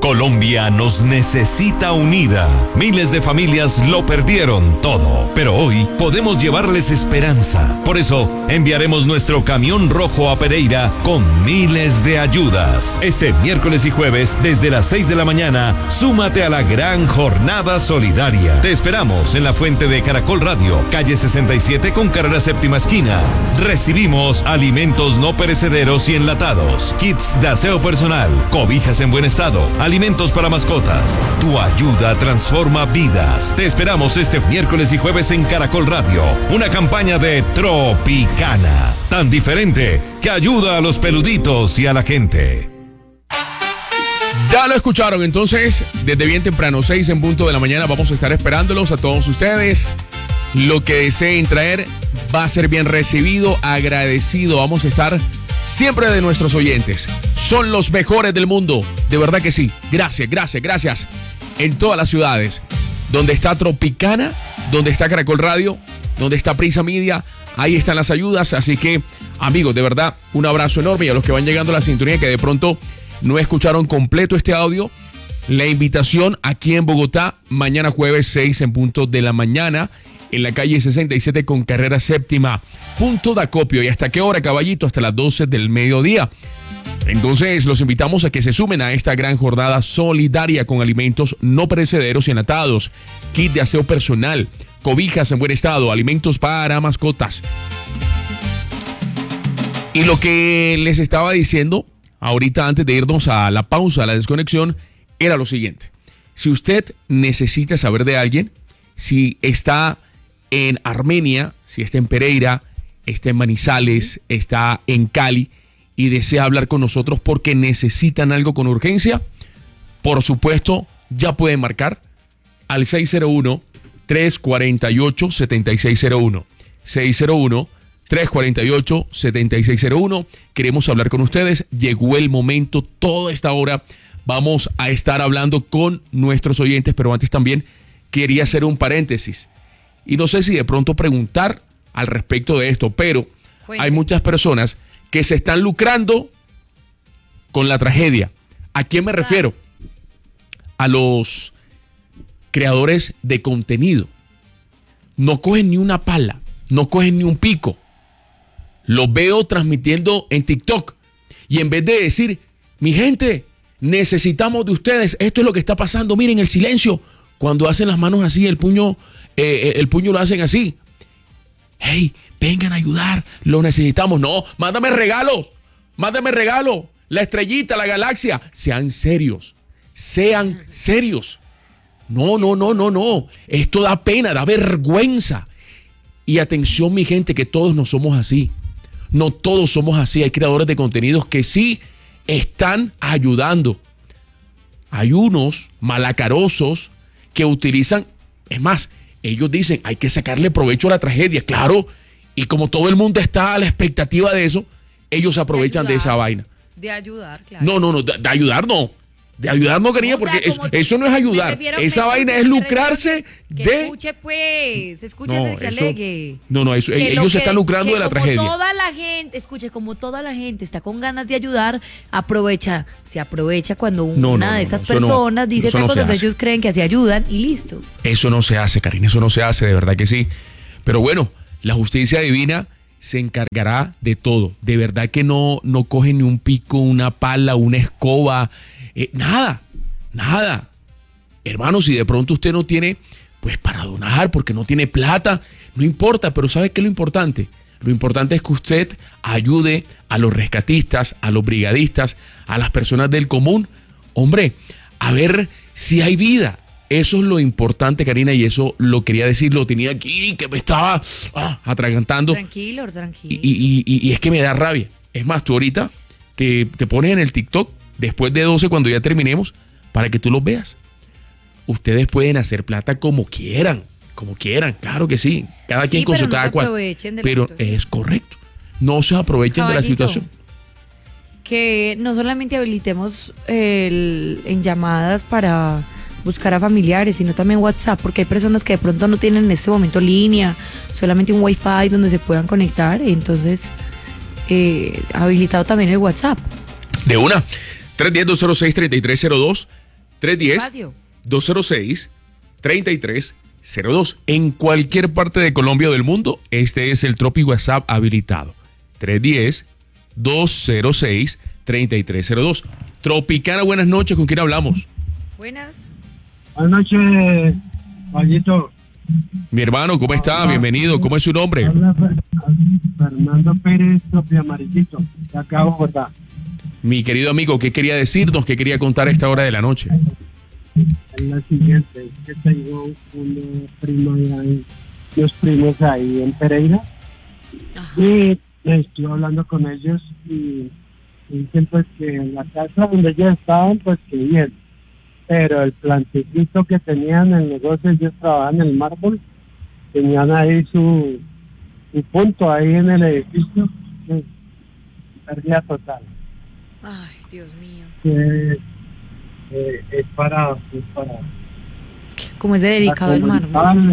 Colombia nos necesita unida. Miles de familias lo perdieron todo, pero hoy podemos llevarles esperanza. Por eso, enviaremos nuestro camión rojo a Pereira con miles de ayudas. Este miércoles y jueves, desde las 6 de la mañana, súmate a la gran jornada solidaria. Te esperamos en la fuente de Caracol Radio, calle 67 con carrera séptima esquina. Recibimos alimentos no perecederos y enlatados, kits de aseo personal, cobijas en buen estado, alimentos para mascotas. Tu ayuda transforma vidas. Te esperamos este miércoles y jueves en Caracol Radio. Una campaña de Tropicana, tan diferente que ayuda a los peluditos y a la gente. Ya lo escucharon, entonces, desde bien temprano, 6 en punto de la mañana, vamos a estar esperándolos a todos ustedes. Lo que deseen traer va a ser bien recibido, agradecido. Vamos a estar siempre de nuestros oyentes. Son los mejores del mundo, de verdad que sí. Gracias, gracias, gracias. En todas las ciudades, donde está Tropicana, donde está Caracol Radio, donde está Prisa Media, ahí están las ayudas. Así que, amigos, de verdad, un abrazo enorme. Y a los que van llegando a la sintonía que de pronto no escucharon completo este audio, la invitación aquí en Bogotá, mañana jueves 6 en punto de la mañana, en la calle 67 con carrera séptima, punto de acopio. ¿Y hasta qué hora, caballito? Hasta las 12 del mediodía. Entonces, los invitamos a que se sumen a esta gran jornada solidaria con alimentos no perecederos y enlatados, kit de aseo personal, cobijas en buen estado, alimentos para mascotas. Y lo que les estaba diciendo ahorita antes de irnos a la pausa, a la desconexión, era lo siguiente. Si usted necesita saber de alguien, si está en Armenia, si está en Pereira, está en Manizales, está en Cali y desea hablar con nosotros porque necesitan algo con urgencia, por supuesto, ya pueden marcar al 601-348-7601. 601-348-7601. Queremos hablar con ustedes. Llegó el momento, toda esta hora vamos a estar hablando con nuestros oyentes, pero antes también quería hacer un paréntesis. Y no sé si de pronto preguntar al respecto de esto, pero hay muchas personas que se están lucrando con la tragedia. ¿A quién me refiero? A los creadores de contenido. No cogen ni una pala, no cogen ni un pico. Los veo transmitiendo en TikTok. Y en vez de decir, mi gente, necesitamos de ustedes, esto es lo que está pasando, miren el silencio. Cuando hacen las manos así, el puño lo hacen así. Hey, vengan a ayudar, lo necesitamos. No, mándame regalos, la estrellita, la galaxia. Sean serios. No. Esto da pena, da vergüenza. Y atención, mi gente, que todos no somos así. No todos somos así. Hay creadores de contenidos que sí están ayudando. Hay unos malacarosos que utilizan, es más, ellos dicen, hay que sacarle provecho a la tragedia, claro, y como todo el mundo está a la expectativa de eso, ellos aprovechan de esa vaina. De ayudar, claro. No, de ayudar no. De ayudar no, cariño, porque eso no es ayudar. Esa vaina es lucrarse de... Escuche, pues. Escuche antes que alegue. No, eso, ellos se están lucrando de la tragedia. Toda la gente, escuche, como toda la gente está con ganas de ayudar, se aprovecha cuando una de estas personas dice tal cosa, entonces ellos creen que así ayudan y listo. Eso no se hace, Karina, eso no se hace, de verdad que sí. Pero bueno, la justicia divina se encargará de todo. De verdad que no coge ni un pico, una pala, una escoba... nada. Hermano, si de pronto usted no tiene, pues para donar, porque no tiene plata, no importa, pero ¿sabe qué es lo importante? Lo importante es que usted ayude a los rescatistas, a los brigadistas, a las personas del común. Hombre, a ver si hay vida. Eso es lo importante, Karina, y eso lo quería decir, lo tenía aquí, que me estaba atragantando. Tranquilo. Y es que me da rabia. Es más, tú ahorita te pones en el TikTok, después de 12, cuando ya terminemos, para que tú los veas. Ustedes pueden hacer plata como quieran, claro que sí. Cada quien con su cada cual. Pero es correcto. No se aprovechen de la situación. Que no solamente habilitemos en llamadas para buscar a familiares, sino también WhatsApp, porque hay personas que de pronto no tienen en este momento línea, solamente un Wi-Fi donde se puedan conectar. Entonces, habilitado también el WhatsApp. De una. 310-206-3302. Espacio. 310-206-3302. En cualquier parte de Colombia o del mundo, este es el Tropi WhatsApp habilitado. 310-206-3302. Tropicana, buenas noches. ¿Con quién hablamos? Buenas. Buenas noches, Payito. Mi hermano, ¿cómo está? Bienvenido. ¿Cómo es su nombre? Habla Fernando Pérez, Tropi Amarillito, de acá, Bogotá. Mi querido amigo, ¿qué quería decirnos? ¿Qué quería contar a esta hora de la noche? Es la siguiente, es que tengo unos primos ahí en Pereira. Ajá. Y estoy hablando con ellos y dicen pues que en la casa donde ellos estaban, pues que bien. Pero el plantecito que tenían en el negocio, ellos trabajaban en el mármol, tenían ahí su punto ahí en el edificio, que pérdida total. Ay, Dios mío. Que es para ¿Cómo es de delicado el mármol?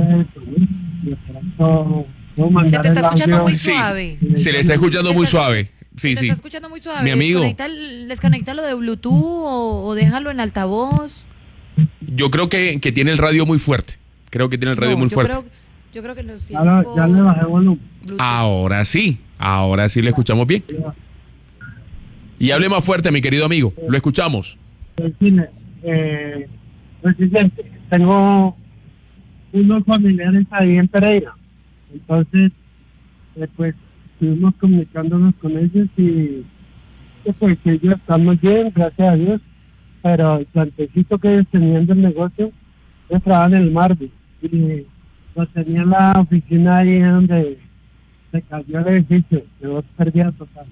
Se te está escuchando muy Sí, suave. se le está escuchando muy suave. Sí, Se te sí. está escuchando muy suave. Mi amigo. Desconéctalo de Bluetooth o déjalo en altavoz. Yo creo que tiene el radio muy fuerte. Creo que tiene el radio No, muy fuerte. Yo creo que nos tienes Ya le bajé volumen. Bluetooth. Ahora sí le escuchamos bien. Y hable más fuerte, mi querido amigo. Lo escuchamos. Presidente, tengo unos familiares ahí en Pereira. Entonces, pues, estuvimos comunicándonos con ellos y pues ellos están muy bien, gracias a Dios. Pero el plantecito que ellos tenían del negocio, ellos trabajaban en el Marvel. Y pues tenían la oficina ahí donde se cayó el edificio, quedó pérdida total.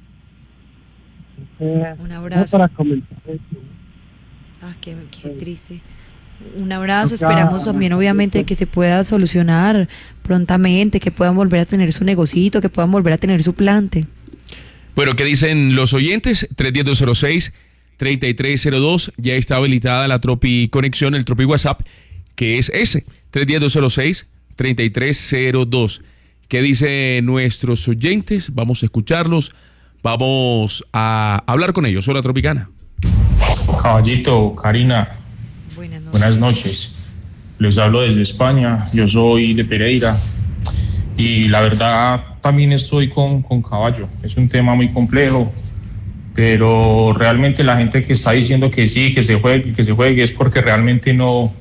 Un abrazo. Para comentar eso. Ah, qué triste. Un abrazo, esperamos también obviamente que se pueda solucionar prontamente, que puedan volver a tener su negocito, que puedan volver a tener su plante. Bueno, ¿qué dicen los oyentes? 310-206-3302. Ya está habilitada la Tropi Conexión, el Tropi WhatsApp, que es ese, 310-206-3302. ¿Qué dicen nuestros oyentes? Vamos a escucharlos. Vamos a hablar con ellos. Hola, Tropicana. Caballito, Karina, buenas noches. Les hablo desde España. Yo soy de Pereira. Y la verdad, también estoy con Caballo. Es un tema muy complejo. Pero realmente la gente que está diciendo que sí, que se juegue, es porque realmente no.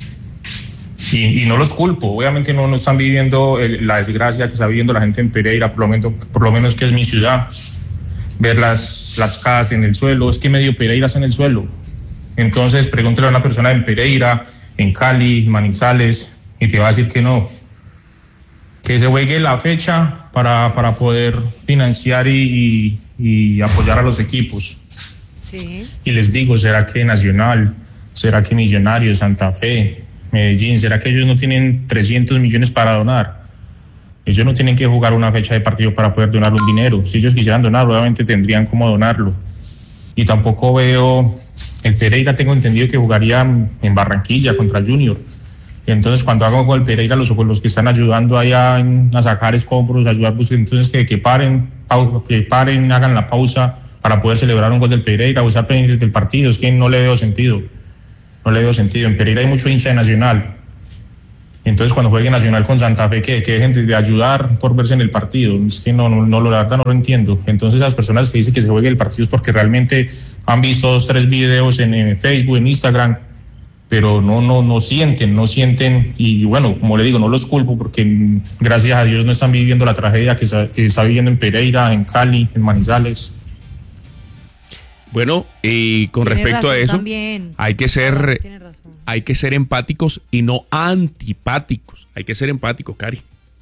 Y no los culpo. Obviamente no están viviendo la desgracia que está viviendo la gente en Pereira, por lo menos que es mi ciudad. Ver las casas en el suelo, es que medio Pereira está en el suelo. Entonces pregúntale a una persona en Pereira, en Cali, Manizales, y te va a decir que no. Que se juegue la fecha para poder financiar y apoyar a los equipos. Sí. Y les digo, ¿será que Nacional, será que Millonarios, Santa Fe, Medellín, será que ellos no tienen 300 millones para donar? Ellos no tienen que jugar una fecha de partido para poder donar un dinero. Si ellos quisieran donar, obviamente tendrían cómo donarlo. Y tampoco veo... El Pereira tengo entendido que jugaría en Barranquilla contra el Junior. Entonces, cuando hago con el Pereira, los que están ayudando allá a sacar escombros, ayudar, pues, entonces que paren, hagan la pausa para poder celebrar un gol del Pereira o estar pendientes del partido. Es que no le veo sentido. En Pereira hay mucho hincha de Nacional. Entonces, cuando juegue Nacional con Santa Fe, que dejen de ayudar por verse en el partido. Es que la verdad no lo entiendo. Entonces, las personas que dicen que se juegue el partido es porque realmente han visto 2 o 3 videos en Facebook, en Instagram, pero no sienten. Y bueno, como le digo, no los culpo porque gracias a Dios no están viviendo la tragedia que está viviendo en Pereira, en Cali, en Manizales. Bueno, y con Tiene respecto a razón eso, también. hay que ser empáticos y no antipáticos. Hay que ser empáticos, Cari.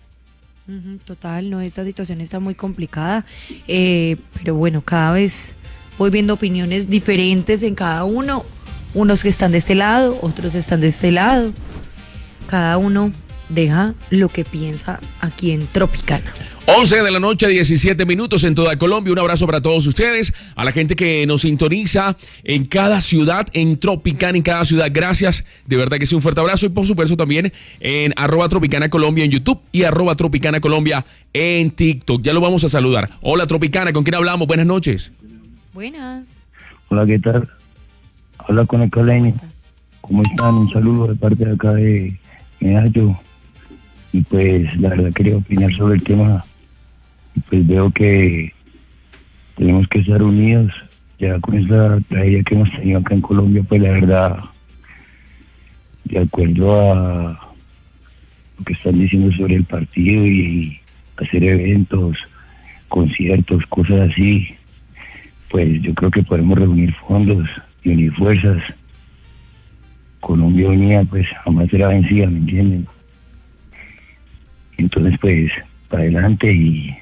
Total, no, esta situación está muy complicada, pero bueno, cada vez voy viendo opiniones diferentes en cada uno, unos que están de este lado, otros están de este lado, cada uno deja lo que piensa aquí en Tropicana. 11 de la noche, 17 minutos en toda Colombia. Un abrazo para todos ustedes, a la gente que nos sintoniza en cada ciudad, en Tropicana, en cada ciudad. Gracias, de verdad que sí, un fuerte abrazo. Y por supuesto también en @Tropicana Colombia en YouTube y @Tropicana Colombia en TikTok. Ya lo vamos a saludar. Hola, Tropicana, ¿con quién hablamos? Buenas noches. Buenas. Hola, ¿qué tal? Habla con el coleño. ¿Cómo están? Un saludo de parte de acá de Medallo. Y pues la verdad quería opinar sobre el tema. Y pues veo que tenemos que estar unidos. Ya con esta tragedia que hemos tenido acá en Colombia, pues la verdad, de acuerdo a lo que están diciendo sobre el partido y hacer eventos, conciertos, cosas así, pues yo creo que podemos reunir fondos y unir fuerzas. Colombia unida pues jamás será vencida, ¿me entienden? Entonces pues para adelante y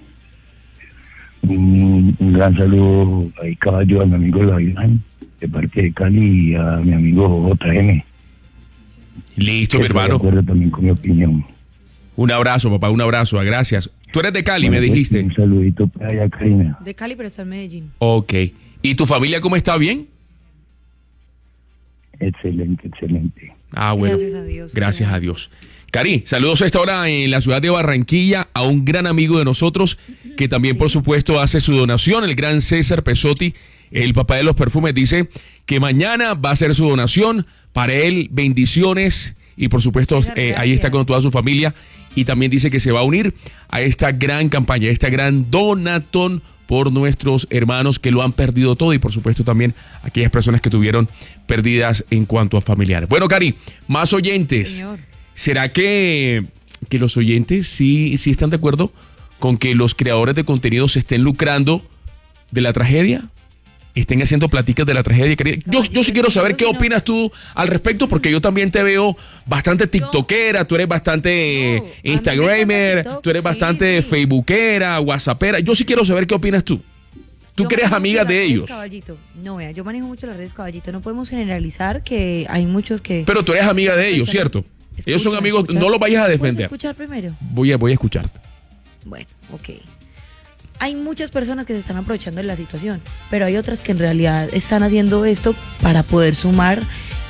un gran saludo ahí caballo a mi amigo Gavilán de parte de Cali y a mi amigo JM. Listo, mi Estoy de hermano. acuerdo también con mi opinión. Un abrazo, papá, un abrazo, gracias. Tú eres de Cali, Bueno, me pues, dijiste. un saludito para allá, Karina. De Cali, pero está en Medellín. Ok. ¿Y tu familia cómo está? ¿Bien? Excelente. Ah, bueno. Gracias a Dios. Gracias a Dios. Cari, saludos a esta hora en la ciudad de Barranquilla a un gran amigo de nosotros que también, por supuesto, hace su donación, el gran César Pesotti, el papá de los perfumes, dice que mañana va a hacer su donación. Para él, bendiciones y, por supuesto, ahí está con toda su familia. Y también dice que se va a unir a esta gran campaña, a esta gran donatón por nuestros hermanos que lo han perdido todo y por supuesto también aquellas personas que tuvieron pérdidas en cuanto a familiares. Bueno, Cari, más oyentes. Señor. ¿Será que los oyentes sí están de acuerdo con que los creadores de contenido se estén lucrando de la tragedia? ¿Estén haciendo platicas de la tragedia? Yo sí quiero saber qué opinas tú al respecto, porque yo también te veo bastante tiktokera, tú eres bastante instagramer, tú eres bastante facebookera, whatsappera. Yo sí quiero saber qué opinas tú. Tú que eres amiga de ellos. Caballito. No, vea, yo manejo mucho las redes, Caballito. No podemos generalizar que hay muchos que... Pero tú eres amiga de ellos, ¿cierto? Ellos son amigos, no los vayas a defender. ¿Puedes escuchar primero? Voy a escucharte. Bueno, ok. Hay muchas personas que se están aprovechando de la situación, pero hay otras que en realidad están haciendo esto para poder sumar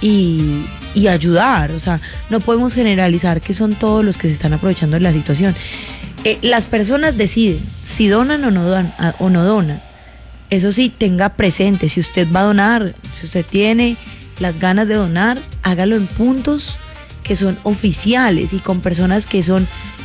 y ayudar. O sea, no podemos generalizar que son todos los que se están aprovechando de la situación. Las personas deciden si donan o no donan. Eso sí, tenga presente, si usted va a donar, si usted tiene las ganas de donar, hágalo en puntos que son oficiales y con personas que son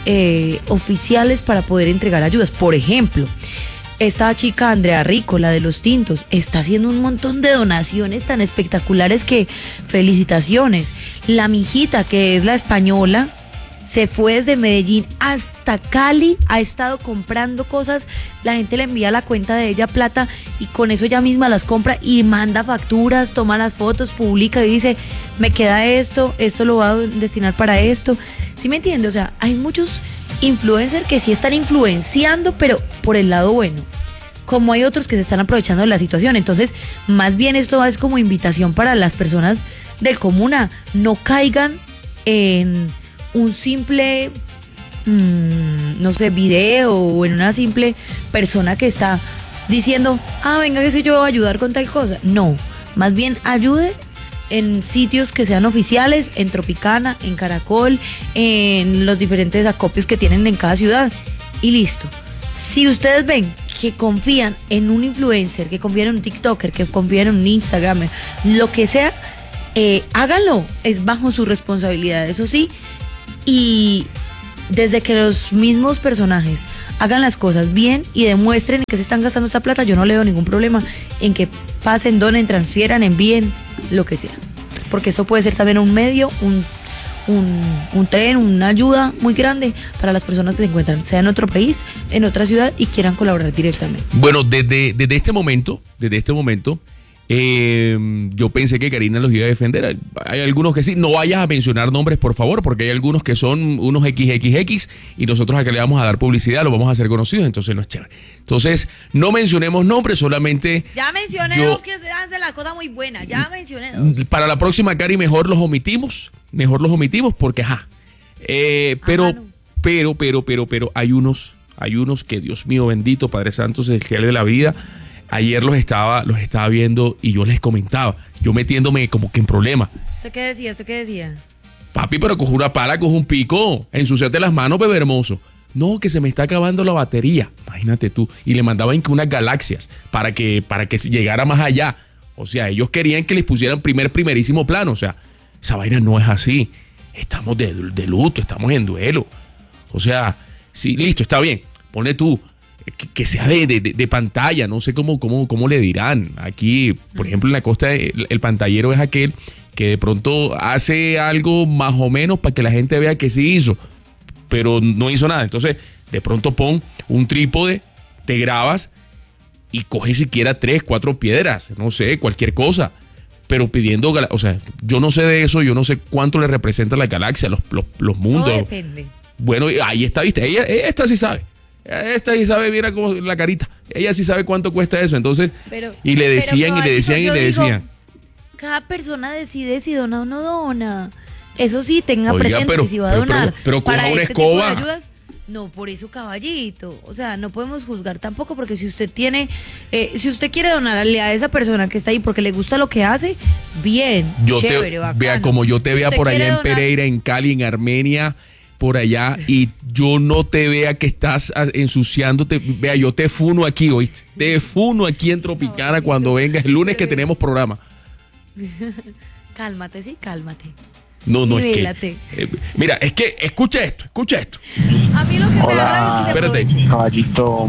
oficiales para poder entregar ayudas. Por ejemplo, esta chica Andrea Rico, la de los tintos, está haciendo un montón de donaciones tan espectaculares que felicitaciones. La mijita, que es la española, se fue desde Medellín hasta Cali, ha estado comprando cosas, la gente le envía a la cuenta de ella plata y con eso ella misma las compra y manda facturas, toma las fotos, publica y dice, me queda esto lo voy a destinar para esto. ¿Sí me entiende? O sea, hay muchos influencers que sí están influenciando, pero por el lado bueno, como hay otros que se están aprovechando de la situación. Entonces, más bien esto es como invitación para las personas del común a no caigan en un simple, no sé, video o en una simple persona que está diciendo, venga que sé yo voy a ayudar con tal cosa. No, más bien ayude en sitios que sean oficiales, en Tropicana, en Caracol, en los diferentes acopios que tienen en cada ciudad y listo. Si ustedes ven que confían en un influencer, que confían en un TikToker, que confían en un Instagramer, lo que sea, háganlo, es bajo su responsabilidad, eso sí. Y desde que los mismos personajes hagan las cosas bien y demuestren que se están gastando esta plata, yo no le veo ningún problema en que pasen, donen, transfieran, envíen, lo que sea. Porque esto puede ser también un medio, un tren, una ayuda muy grande para las personas que se encuentran, sea en otro país, en otra ciudad y quieran colaborar directamente. Bueno, desde este momento, yo pensé que Karina los iba a defender. Hay algunos que sí. No vayas a mencionar nombres, por favor, porque hay algunos que son unos XXX y nosotros acá le vamos a dar publicidad, lo vamos a hacer conocidos, entonces no es chévere. Entonces, no mencionemos nombres, solamente... Ya mencioné dos que se hacen la cosa muy buena, ya mencioné dos. Para la próxima, Cari, mejor los omitimos porque, pero hay unos que, Dios mío bendito, Padre Santo, celestial de la vida. Ayer los estaba viendo y yo les comentaba, yo metiéndome como que en problema. ¿Usted qué decía? Papi, pero coge una pala, coge un pico, ensuciate las manos, bebé hermoso. No, que se me está acabando la batería. Imagínate tú. Y le mandaban unas galaxias para que llegara más allá. O sea, ellos querían que les pusieran primerísimo plano. O sea, Esa vaina no es así. Estamos de luto, estamos en duelo. O sea, sí, listo, está bien. Ponle tú que sea de pantalla, no sé cómo le dirán. Aquí, por ejemplo, en la costa, el pantallero es aquel que de pronto hace algo más o menos para que la gente vea que sí hizo, pero no hizo nada. Entonces, de pronto pon un trípode, te grabas y coge siquiera 3, 4 piedras, no sé, cualquier cosa, pero pidiendo, o sea, yo no sé de eso, yo no sé cuánto le representa la galaxia, los mundos. Todo depende. Bueno, ahí está, viste, esta sí sabe. Esta sí sabe, mira cómo la carita. Ella sí sabe cuánto cuesta eso. Entonces, y le decían. Cada persona decide si dona o no dona. Eso sí, tenga Oiga, presente que si va a donar pero coja para una este escoba. tipo de ayudas. No, por eso, caballito. O sea, no podemos juzgar tampoco, porque si usted tiene, si usted quiere donarle a esa persona que está ahí porque le gusta lo que hace, bien, chévere, bacano. Vea, como yo te Si vea usted por allá quiere en donar, Pereira, en Cali, en Armenia, por allá, y yo no te vea que estás ensuciándote. Vea, yo te funo aquí, ¿oíste? Te funo aquí en Tropicana cuando vengas el lunes que tenemos programa. Cálmate, sí, cálmate. No, Nivélate. es que... mira, es que, escucha esto. A mí lo que me da Hola, rabia es que se espérate. caballito.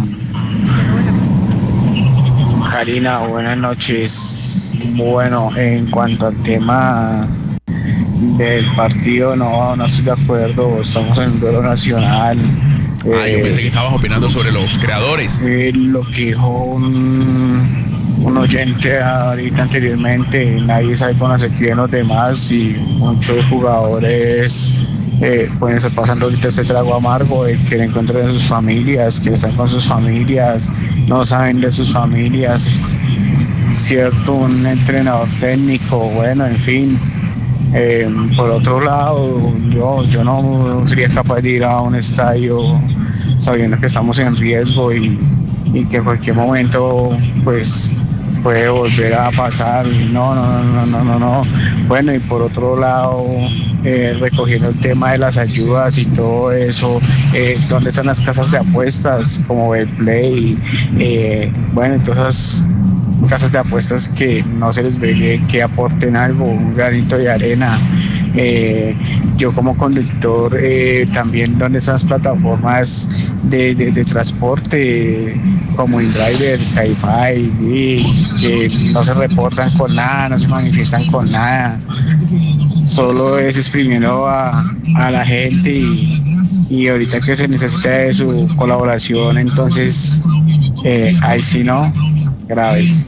Karina, buenas noches. Bueno, en cuanto al tema del partido, no estoy de acuerdo. Estamos en un duelo nacional. Yo pensé que estabas opinando sobre los creadores. Lo que dijo un oyente ahorita anteriormente, nadie sabe cómo se quieren los demás, y muchos jugadores pueden estar pasando ahorita este trago amargo de que le encuentran a sus familias, que están con sus familias, no saben de sus familias, cierto, un entrenador técnico, bueno, en fin. Por otro lado, yo no sería capaz de ir a un estadio sabiendo que estamos en riesgo y que en cualquier momento pues puede volver a pasar. No. Bueno, y por otro lado, recogiendo el tema de las ayudas y todo eso, ¿dónde están las casas de apuestas como Betplay? Bueno, entonces casas de apuestas que no se les ve que aporten algo, un granito de arena. Yo como conductor, también donde esas plataformas de transporte como InDriver, Cabify, que no se reportan con nada, no se manifiestan con nada, solo es exprimiendo a la gente, y ahorita que se necesita de su colaboración, entonces ahí sí no, graves.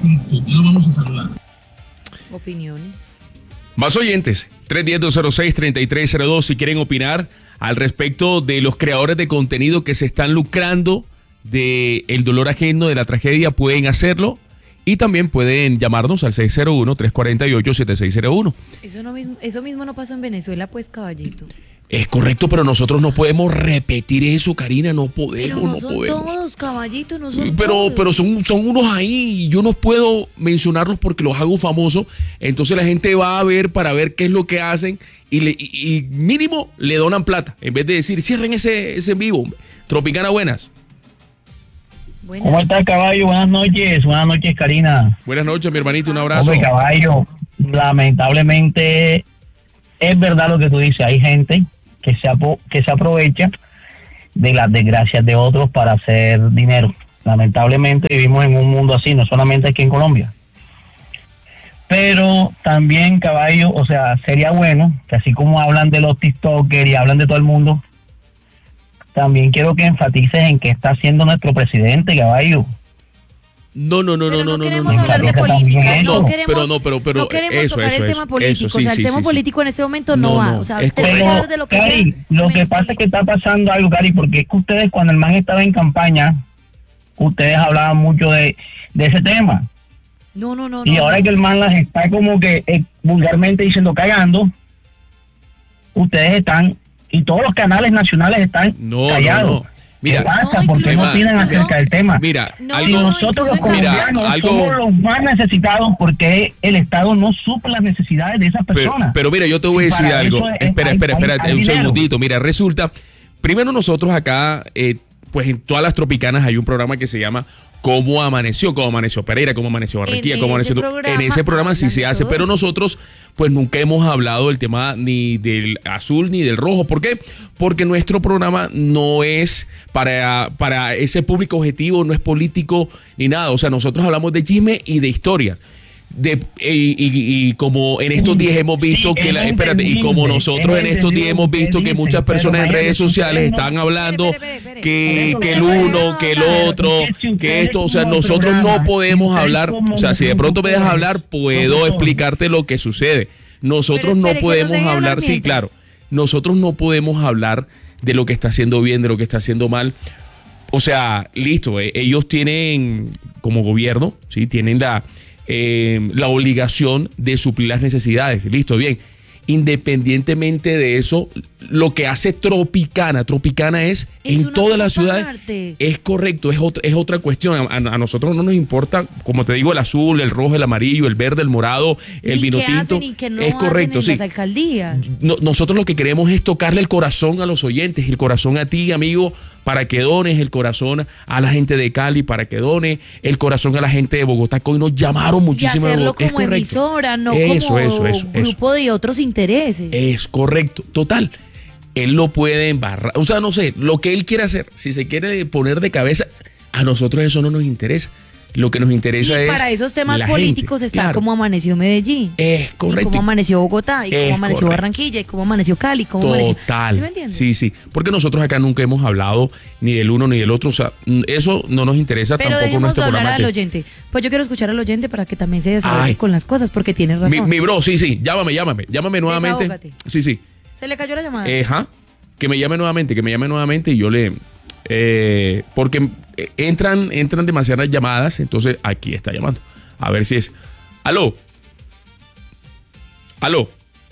Opiniones. Más oyentes, 310-206-3302, si quieren opinar al respecto de los creadores de contenido que se están lucrando del dolor ajeno, de la tragedia, pueden hacerlo. Y también pueden llamarnos al 601-348-7601. Eso mismo no pasó en Venezuela, pues, caballito. Es correcto, pero nosotros no podemos repetir eso, Karina, no podemos, Pero no son todos, caballito, no son Pero todos. son unos ahí, y yo no puedo mencionarlos porque los hago famosos, entonces la gente va a ver para ver qué es lo que hacen, y mínimo le donan plata, en vez de decir, cierren ese en vivo. Tropicana, buenas. ¿Cómo está, caballo? Buenas noches, Karina. Buenas noches, mi hermanito, un abrazo. Hombre, caballo, lamentablemente es verdad lo que tú dices, hay gente que se aprovecha de las desgracias de otros para hacer dinero. Lamentablemente vivimos en un mundo así, no solamente aquí en Colombia. Pero también, caballo, o sea, sería bueno que así como hablan de los TikTokers y hablan de todo el mundo, también quiero que enfatices en qué está haciendo nuestro presidente, caballo. No. queremos hablar de política. No queremos eso, tocar el tema político. Eso, o sea, el tema político en este momento no va. O sea, tenemos que hablar de lo que Cari, lo que pasa es que está pasando algo, Cari, porque es que ustedes, cuando el man estaba en campaña, ustedes hablaban mucho de ese tema. No. Y ahora que el man las está como que vulgarmente diciendo cagando, ustedes están, y todos los canales nacionales están callados. No. Mira, porque no opinan acerca del tema. Mira, y nosotros los colombianos somos los más necesitados porque el Estado no suple las necesidades de esas personas. Pero mira, yo te voy a decir algo. Espera un segundito. Mira, resulta, primero nosotros acá, pues en todas las tropicanas hay un programa que se llama ¿Cómo amaneció? ¿Cómo amaneció Pereira? ¿Cómo amaneció Barranquilla? ¿Cómo amaneció? En ese programa sí se hace, pero nosotros pues nunca hemos hablado del tema ni del azul ni del rojo. ¿Por qué? Porque nuestro programa no es para ese público objetivo, no es político ni nada. O sea, nosotros hablamos de chisme y de historia. Y como en estos días hemos visto y como nosotros en estos días hemos visto que muchas personas en redes sociales están hablando que el uno, que el otro, que esto, o sea, nosotros no podemos hablar, o sea, si de pronto me dejas hablar, puedo explicarte lo que sucede. Nosotros no podemos hablar, sí, claro, nosotros no podemos hablar de lo que está haciendo bien, de lo que está haciendo mal. O sea, listo, ellos tienen como gobierno, sí, tienen la obligación de suplir las necesidades. Listo, bien. Independientemente de eso, lo que hace Tropicana es en todas las ciudades. Es correcto, es otra cuestión. A nosotros no nos importa, como te digo, el azul, el rojo, el amarillo, el verde, el morado, el vino tinto. Es correcto, sí. Las alcaldías. Nosotros lo que queremos es tocarle el corazón a los oyentes, el corazón a ti, amigo, para que dones, el corazón a la gente de Cali para que done, el corazón a la gente de Bogotá, que hoy nos llamaron muchísimo. Y hacerlo como emisora, no como grupo de otros intereses. Es correcto, total. Él lo puede embarrar, o sea, no sé, lo que él quiere hacer, si se quiere poner de cabeza, a nosotros eso no nos interesa. Lo que nos interesa es para esos temas políticos gente, está claro. Cómo amaneció Medellín. Es correcto. Y cómo amaneció Bogotá, y cómo amaneció Barranquilla, y cómo amaneció Cali, cómo amaneció. ¿Sí me entiendes? Sí. Porque nosotros acá nunca hemos hablado ni del uno ni del otro. O sea, eso no nos interesa. Pero tampoco nuestro programa. Pero hablar al oyente. Pues yo quiero escuchar al oyente para que también se desahogue con las cosas, porque tiene razón. Mi bro, sí. Llámame nuevamente. Desahógate. Sí. ¿Se le cayó la llamada? Que me llame nuevamente y yo le... porque entran demasiadas llamadas, entonces aquí está llamando. A ver si es. ¿Aló? Lo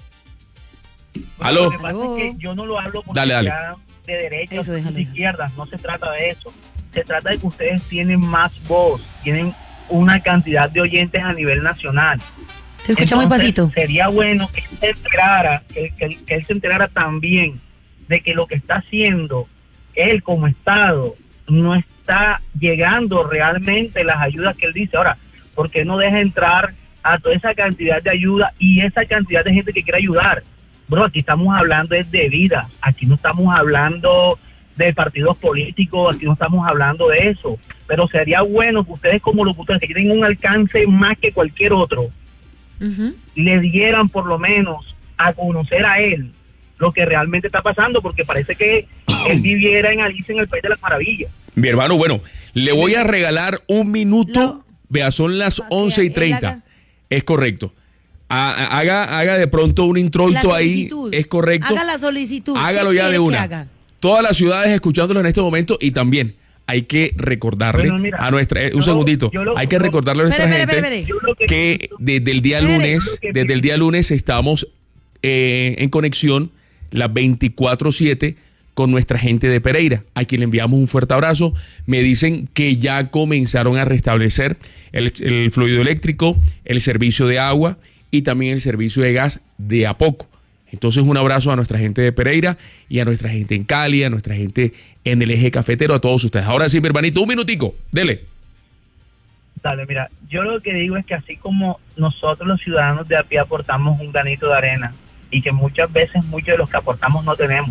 que pasa es que yo no lo hablo porque dale. De derecha o de izquierda, no se trata de eso. Se trata de que ustedes tienen más voz, tienen una cantidad de oyentes a nivel nacional. Se escucha muy pasito. Sería bueno que él se enterara, que él se enterara también de que lo que está haciendo él como Estado no está llegando realmente las ayudas que él dice. Ahora, ¿por qué no deja entrar a toda esa cantidad de ayuda y esa cantidad de gente que quiere ayudar? Bro, aquí estamos hablando de vida, aquí no estamos hablando de partidos políticos, aquí no estamos hablando de eso, pero sería bueno que ustedes como locutores que tienen un alcance más que cualquier otro, le dieran por lo menos a conocer a él lo que realmente está pasando, porque parece que él viviera en Alicia en el País de las Maravillas. Mi hermano, bueno, le voy a regalar un minuto. Vea, son las 11:30. Es correcto. Haga de pronto un introito ahí. Es correcto. Haga la solicitud. Hágalo ya de una. Todas las ciudades escuchándolo en este momento, y también hay que recordarle a nuestra... hay que recordarle a nuestra gente que desde el día lunes estamos en conexión las 24/7 con nuestra gente de Pereira, a quien le enviamos un fuerte abrazo. Me dicen que ya comenzaron a restablecer el fluido eléctrico, el servicio de agua y también el servicio de gas de a poco. Entonces, un abrazo a nuestra gente de Pereira y a nuestra gente en Cali, a nuestra gente en el eje cafetero, a todos ustedes. Ahora sí, mi hermanito, un minutico, dele. Dale, mira, yo lo que digo es que así como nosotros los ciudadanos de a pie aportamos un granito de arena, y que muchas veces muchos de los que aportamos no tenemos,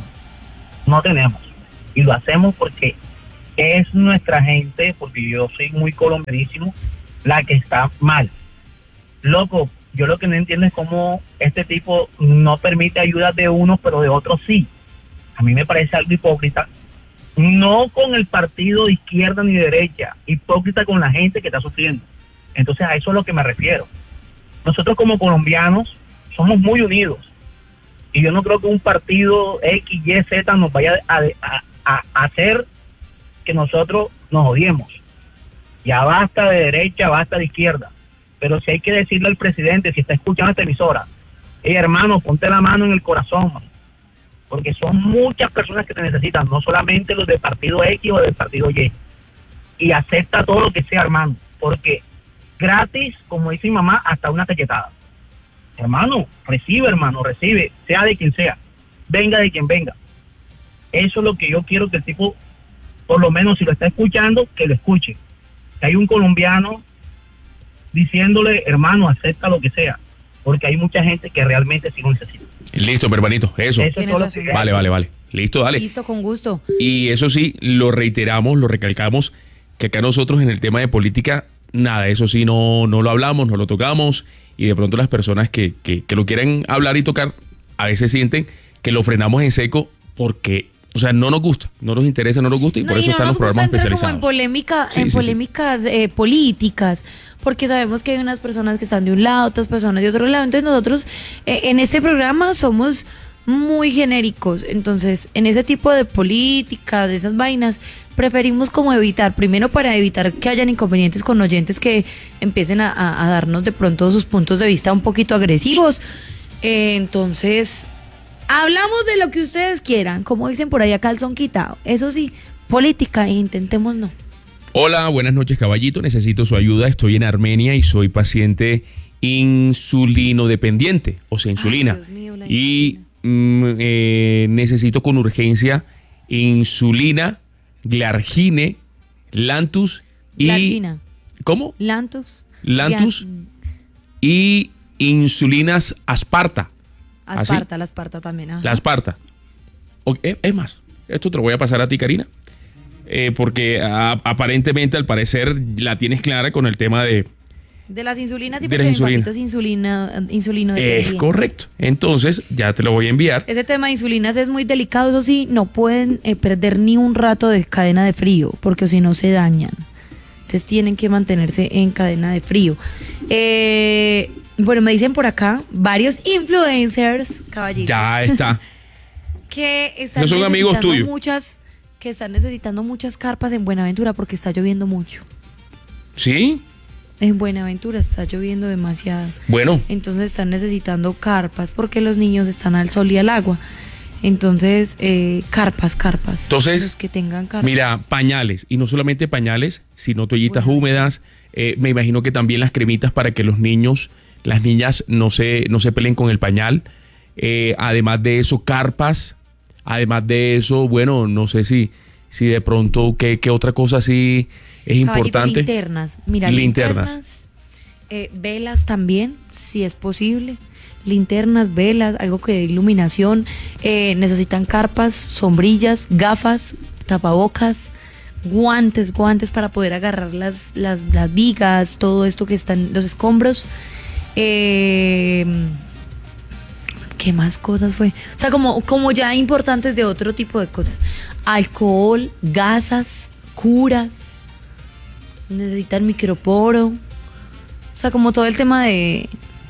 y lo hacemos porque es nuestra gente, porque yo soy muy colombianísimo, la que está mal. Loco, yo lo que no entiendo es cómo este tipo no permite ayudas de unos, pero de otros sí. A mí me parece algo hipócrita, no con el partido de izquierda ni de derecha, hipócrita con la gente que está sufriendo. Entonces a eso es a lo que me refiero. Nosotros como colombianos somos muy unidos, y yo no creo que un partido X, Y, Z nos vaya a hacer que nosotros nos odiemos. Ya basta de derecha, basta de izquierda. Pero si hay que decirle al presidente, si está escuchando esta emisora, hermano, ponte la mano en el corazón, man, porque son muchas personas que te necesitan, no solamente los del partido X o del partido Y. Y acepta todo lo que sea, hermano, porque gratis, como dice mi mamá, hasta una cachetada. Hermano, recibe, sea de quien sea, venga de quien venga. Eso es lo que yo quiero que el tipo, por lo menos si lo está escuchando, que lo escuche. Que hay un colombiano diciéndole, hermano, acepta lo que sea. porque hay mucha gente que realmente sí lo necesita. Listo, mi hermanito, eso. Eso es todo lo que Vale. Listo, dale. Listo, con gusto. Y eso sí, lo reiteramos, lo recalcamos, que acá nosotros en el tema de política, nada, eso sí, no lo hablamos, no lo tocamos, y de pronto las personas que lo quieren hablar y tocar, a veces sienten que lo frenamos en seco porque, o sea, no nos gusta, no nos interesa, no nos gusta, y por eso están los programas especializados. En polémica, Sí, sí, sí. polémicas políticas, porque sabemos que hay unas personas que están de un lado, otras personas de otro lado. Entonces nosotros en este programa somos muy genéricos. Entonces, en ese tipo de política, de esas vainas, preferimos como evitar, primero para evitar que hayan inconvenientes con oyentes que empiecen a darnos de pronto sus puntos de vista un poquito agresivos. Entonces, hablamos de lo que ustedes quieran, como dicen por allá, calzón quitado. Eso sí, política, intentemos no. Hola, buenas noches, caballito. Necesito su ayuda. Estoy en Armenia y soy paciente insulinodependiente, o sea, insulina. Dios mío, la Y necesito con urgencia insulina, Glargine, Lantus y... Glargina. ¿Cómo? Lantus. Y insulinas Asparta. Asparta, la Asparta también. Ajá. La Asparta. Es más, esto te lo voy a pasar a ti, Karina, porque aparentemente, al parecer, la tienes clara con el tema de las insulinas y de porque las mi insulinas. papito es insulino Es dependiente. correcto. Entonces, ya te lo voy a enviar. Ese tema de insulinas es muy delicado, eso sí, no pueden perder ni un rato de cadena de frío, porque si no se dañan. Entonces tienen que mantenerse en cadena de frío. Bueno, me dicen por acá varios influencers, caballito, Ya está. que están No son amigos necesitando tuyos. que están necesitando muchas carpas en Buenaventura porque está lloviendo mucho. ¿Sí? En Buenaventura está lloviendo demasiado. Bueno, Entonces están necesitando carpas porque los niños están al sol y al agua. Entonces, carpas. Entonces, los que tengan carpas. mira, pañales. Y no solamente pañales, sino toallitas Bueno. húmedas. Me imagino que también las cremitas para que los niños, las niñas no se peleen con el pañal. Además de eso, carpas. Además de eso, bueno, no sé si de pronto qué otra cosa sí es Caballito, importante. linternas. Mira, Linternas. Velas también, si es posible. Linternas, velas, algo que dé iluminación. Necesitan carpas, sombrillas, gafas, tapabocas, guantes para poder agarrar las vigas, todo esto que están, los escombros. ¿Qué más cosas fue? O sea, como ya importantes de otro tipo de cosas. Alcohol, gasas, curas. Necesitan microporo. O sea, como todo el tema de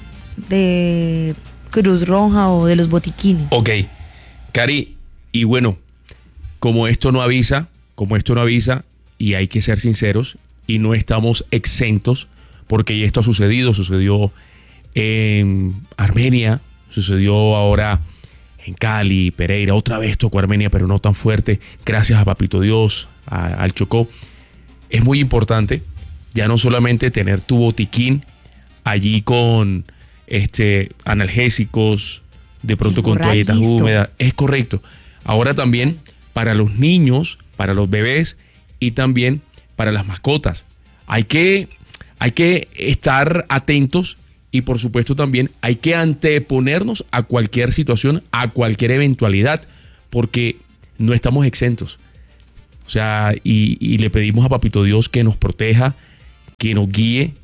Cruz Roja o de los botiquines. Ok, Cari, y bueno, como esto no avisa, y hay que ser sinceros, y no estamos exentos, porque esto ha sucedió en Armenia, sucedió ahora en Cali, Pereira, otra vez tocó Armenia, pero no tan fuerte, gracias a Papito Dios, al Chocó. Es muy importante ya no solamente tener tu botiquín allí con analgésicos, de pronto con toallitas húmedas, es correcto. Ahora también para los niños, para los bebés y también para las mascotas. Hay que estar atentos y por supuesto también hay que anteponernos a cualquier situación, a cualquier eventualidad, porque no estamos exentos. O sea, y le pedimos a Papito Dios que nos proteja, que nos guíe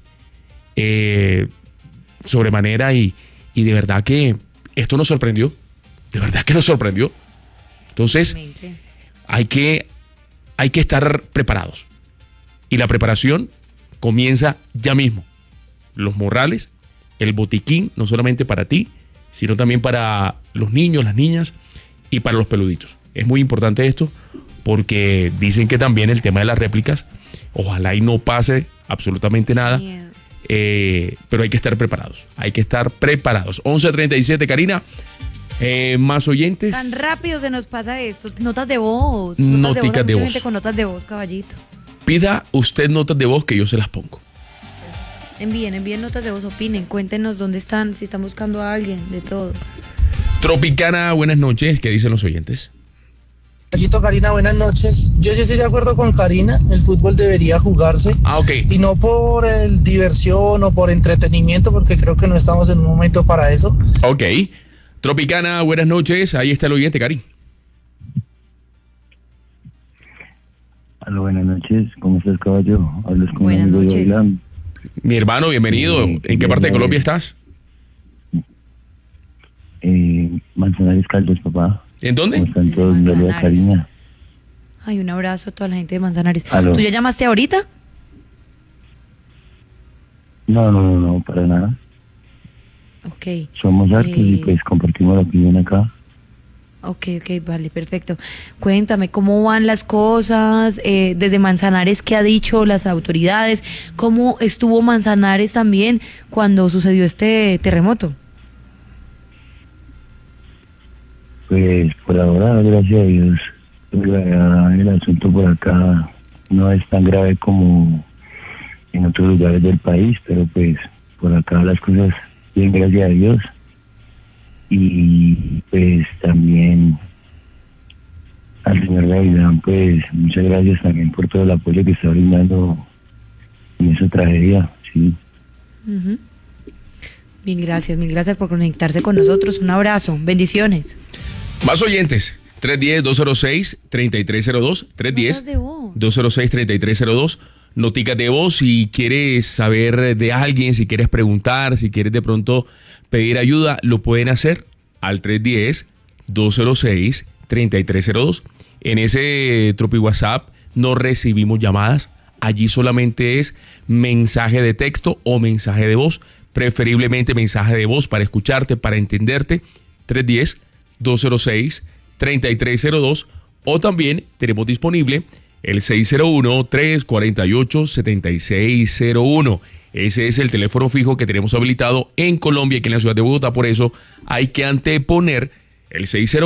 sobremanera y de verdad que esto nos sorprendió. De verdad que nos sorprendió. Entonces, hay que estar preparados. Y la preparación comienza ya mismo. Los morrales, el botiquín, no solamente para ti, sino también para los niños, las niñas y para los peluditos. Es muy importante esto porque dicen que también el tema de las réplicas, ojalá y no pase absolutamente nada, pero hay que estar preparados. 11:37, Karina. Más oyentes. Tan rápido se nos pasa esto. Notas de voz. Noticas de voz. Con notas de voz, caballito. Pida usted notas de voz que yo se las pongo. Envíen notas de voz, opinen, cuéntenos dónde están, si están buscando a alguien, de todo. Tropicana, buenas noches. ¿Qué dicen los oyentes? Chito, Karina, buenas noches. Yo sí estoy de acuerdo con Karina, el fútbol debería jugarse. Ok. Y no por diversión o por entretenimiento, porque creo que no estamos en un momento para eso. Ok. Tropicana, buenas noches. Ahí está el oyente, Cari. Aló, buenas noches. ¿Cómo estás, caballo? Hablas con Buenas un amigo de noches. Bailán. Mi hermano, bienvenido. ¿En qué parte de Colombia estás? Manzanares Caldas, papá. ¿En ¿Cómo dónde? están Desde todos? Un saludo a Manzanares. Karina. Ay, un abrazo a toda la gente de Manzanares. Aló. ¿Tú ya llamaste ahorita? No, para nada. Ok. Somos hartos y pues compartimos la opinión acá. Ok, vale, perfecto. Cuéntame, ¿cómo van las cosas? Desde Manzanares, ¿qué ha dicho las autoridades? ¿Cómo estuvo Manzanares también cuando sucedió este terremoto? Pues por ahora, gracias a Dios, el asunto por acá no es tan grave como en otros lugares del país, pero pues por acá las cosas bien, gracias a Dios. Y pues también al señor Gavilán, pues muchas gracias también por todo el apoyo que está brindando en esa tragedia, sí. Ujú. Mil gracias por conectarse con nosotros. Un abrazo, bendiciones. Más oyentes. 310-206-3302. Notas de voz. 310-206-3302. Noticas de voz. Si quieres saber de alguien, si quieres preguntar, si quieres de pronto pedir ayuda, lo pueden hacer al 310-206-3302. En ese Tropi WhatsApp no recibimos llamadas. Allí solamente es mensaje de texto o mensaje de voz. Preferiblemente mensaje de voz para escucharte, para entenderte. 310-206-3302. O también tenemos disponible el 601-348-7601. Ese es el teléfono fijo que tenemos habilitado en Colombia, aquí en la ciudad de Bogotá. Por eso hay que anteponer el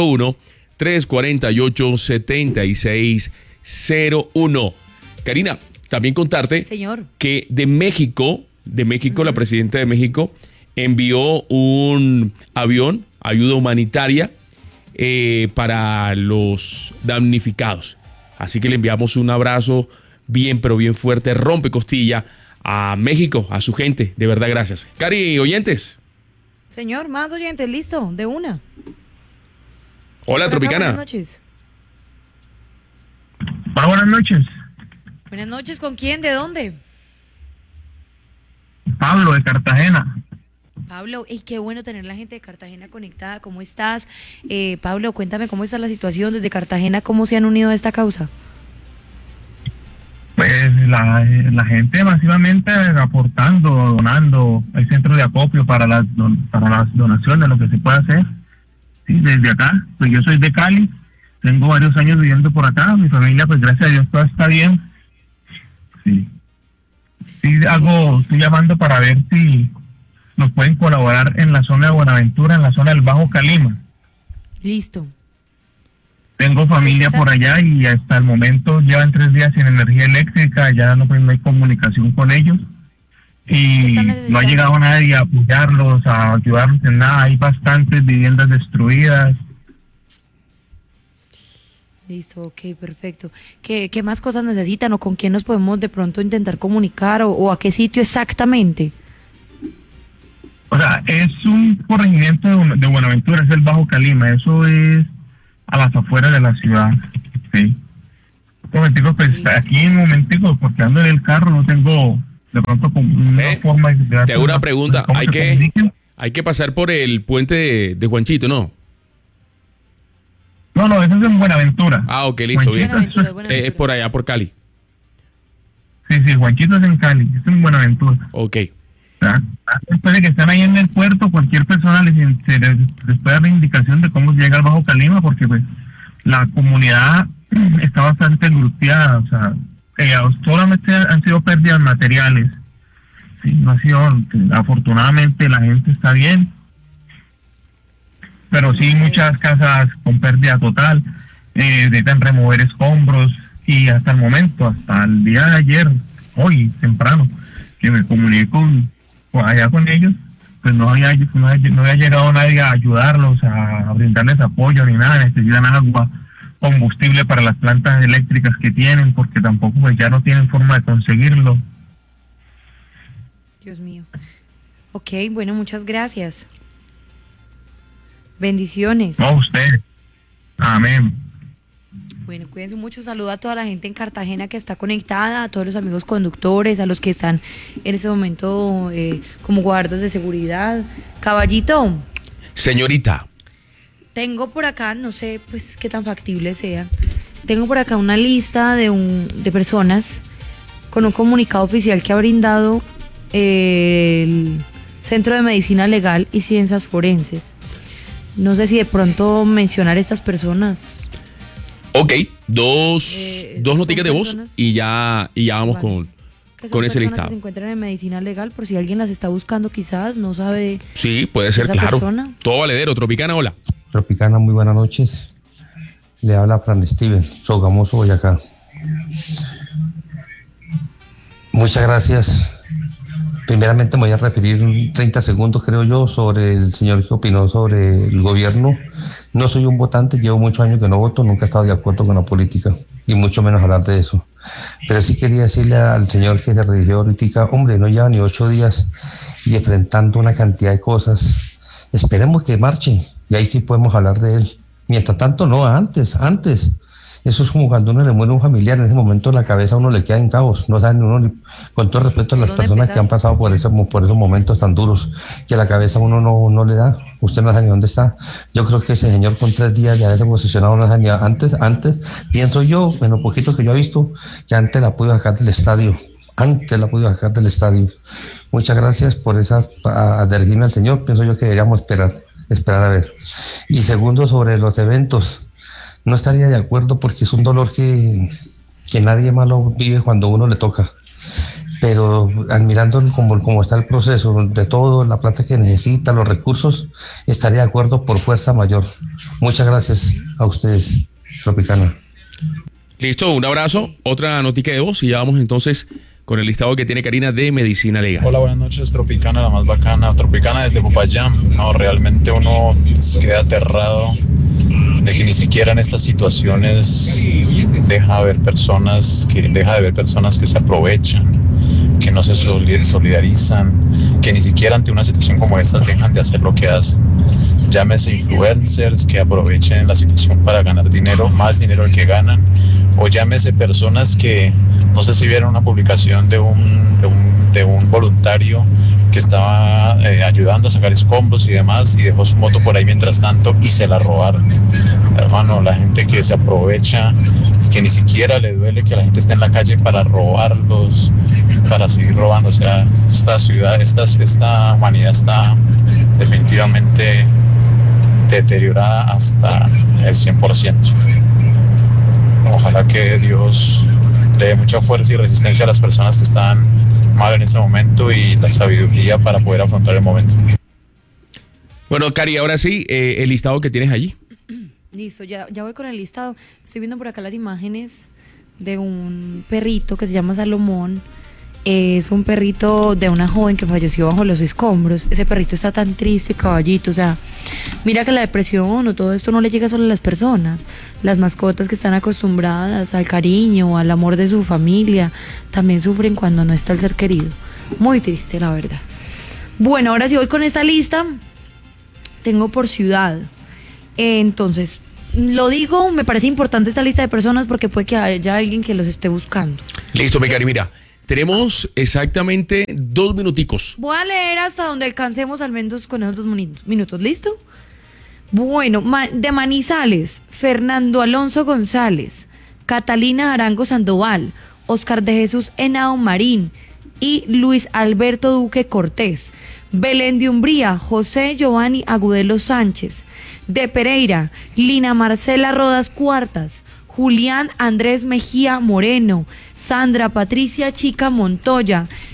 601-348-7601. Karina, también contarte, Señor. que de México, la presidenta de México envió un avión, ayuda humanitaria, para los damnificados. Así que le enviamos un abrazo bien, pero bien fuerte, rompe costilla a México, a su gente. De verdad, gracias. Cari, oyentes. Señor, más oyentes, listo, de una. Hola, Por acá, Tropicana. Buenas noches. Hola, buenas noches. Buenas noches, ¿con quién? ¿De dónde? Pablo de Cartagena. Pablo, y qué bueno tener la gente de Cartagena conectada. ¿Cómo estás? Pablo, cuéntame cómo está la situación desde Cartagena, cómo se han unido a esta causa. Pues la gente masivamente aportando, donando. Hay centros de acopio para las donaciones, lo que se puede hacer. Sí, desde acá, pues yo soy de Cali, tengo varios años viviendo por acá, mi familia, pues gracias a Dios todo está bien. Sí. Sí, estoy llamando para ver si nos pueden colaborar en la zona de Buenaventura, en la zona del Bajo Calima. Listo. Tengo familia por allá y hasta el momento llevan 3 días sin energía eléctrica, ya no hay comunicación con ellos y no ha llegado nadie a apoyarlos, a ayudarlos en nada. Hay bastantes viviendas destruidas. Listo, ok, perfecto. ¿Qué más cosas necesitan o con quién nos podemos de pronto intentar comunicar o a qué sitio exactamente? O sea, es un corregimiento de Buenaventura, es el Bajo Calima, eso es a las afueras de la ciudad, sí. Un momentico, pues aquí un momentico, porque ando en el carro, no tengo de pronto una forma de... Te hago una pregunta, hay que pasar por el puente de Juanchito, ¿no? No, eso es en Buenaventura. Ah, ok, listo, bien. Buenaventura. Es por allá, por Cali. Sí, Juanchito es en Cali, es en Buenaventura. Ok. Después de que están ahí en el puerto, cualquier persona les puede dar la indicación de cómo se llega al Bajo Calima, porque pues la comunidad está bastante golpeada, o sea, solamente han sido pérdidas materiales. Sí, no ha sido, afortunadamente la gente está bien, pero sí muchas casas con pérdida total, necesitan remover escombros y hasta el momento, hasta el día de ayer, hoy temprano, que me comuniqué allá con ellos, pues no había llegado nadie a ayudarlos, a brindarles apoyo ni nada, necesitan agua combustible para las plantas eléctricas que tienen, porque tampoco pues ya no tienen forma de conseguirlo. Dios mío. Ok, bueno, muchas gracias. Bendiciones. No, usted. Amén. Bueno, cuídense mucho. Saludo a toda la gente en Cartagena que está conectada, a todos los amigos conductores, a los que están en este momento como guardas de seguridad. Caballito. Señorita. Tengo por acá, no sé pues qué tan factible sea, tengo por acá una lista de personas con un comunicado oficial que ha brindado el Centro de Medicina Legal y Ciencias Forenses. No sé si de pronto mencionar estas personas. Ok, dos noticias de voz y ya vamos Vale. con ese listado. Que se encuentran en medicina legal, por si alguien las está buscando quizás, no sabe. Sí, puede ser, esa claro. persona. Todo valedero. Tropicana, hola. Tropicana, muy buenas noches. Le habla Fran Steven, Sogamoso, Boyacá. Muchas gracias. Primeramente me voy a referir 30 segundos, creo yo, sobre el señor que opinó sobre el gobierno. No soy un votante, llevo muchos años que no voto, nunca he estado de acuerdo con la política, y mucho menos hablar de eso. Pero sí quería decirle al señor que se religió ahorita, hombre, no lleva ni 8 días y enfrentando una cantidad de cosas. Esperemos que marche, y ahí sí podemos hablar de él. Mientras tanto, no, antes. Eso es como cuando uno le muere un familiar, en ese momento la cabeza a uno le queda en caos, no sabe ni uno, con todo respeto a las personas que han pasado por esos momentos tan duros, que la cabeza a uno no le da, usted no sabe ni dónde está. Yo creo que ese señor con 3 días de haberse posicionado no sabe ni antes, pienso yo, en lo poquito que yo he visto, que antes la pude sacar del estadio. Muchas gracias por esa adherirme al señor, pienso yo que deberíamos esperar a ver. Y segundo, sobre los eventos, no estaría de acuerdo porque es un dolor que nadie más lo vive cuando uno le toca. Pero admirando como está el proceso de todo, la plata que necesita, los recursos, estaría de acuerdo por fuerza mayor. Muchas gracias a ustedes, Tropicana. Listo, un abrazo. Otra noticia de voz y ya vamos entonces con el listado que tiene Karina de Medicina Legal. Hola, buenas noches, Tropicana, la más bacana. Tropicana desde Popayán. No, realmente uno queda aterrado de que ni siquiera en estas situaciones deja de ver personas que se aprovechan, que no se solidarizan, que ni siquiera ante una situación como esta dejan de hacer lo que hacen. Llámese influencers que aprovechen la situación para ganar dinero, más dinero del que ganan, o llámese personas que, no sé si vieron una publicación de un voluntario que estaba ayudando a sacar escombros y demás, y dejó su moto por ahí mientras tanto y se la robaron. Hermano, la gente que se aprovecha, que ni siquiera le duele que la gente esté en la calle para robarlos, para seguir robando. O sea, esta ciudad, esta humanidad está definitivamente deteriorada hasta el 100%. Ojalá que Dios le dé mucha fuerza y resistencia a las personas que están mal en este momento y la sabiduría para poder afrontar el momento. Bueno, Cari, ahora sí, el listado que tienes allí. Listo, ya voy con el listado. Estoy viendo por acá las imágenes de un perrito que se llama Salomón. Es un perrito de una joven que falleció bajo los escombros. Ese perrito está tan triste, caballito. O sea, mira que la depresión o todo esto no le llega solo a las personas. Las mascotas que están acostumbradas al cariño, al amor de su familia, también sufren cuando no está el ser querido. Muy triste, la verdad. Bueno, ahora sí voy con esta lista. Tengo por ciudad. Entonces, lo digo, me parece importante esta lista de personas porque puede que haya alguien que los esté buscando. Listo, mi Cari, mira. Tenemos exactamente 2 minuticos. Voy a leer hasta donde alcancemos al menos con esos 2 minutos. ¿Listo? Bueno, de Manizales, Fernando Alonso González, Catalina Arango Sandoval, Oscar de Jesús Henao Marín y Luis Alberto Duque Cortés. Belén de Umbría, José Giovanni Agudelo Sánchez. De Pereira, Lina Marcela Rodas Cuartas, Julián Andrés Mejía Moreno, Sandra Patricia Chica Montoya,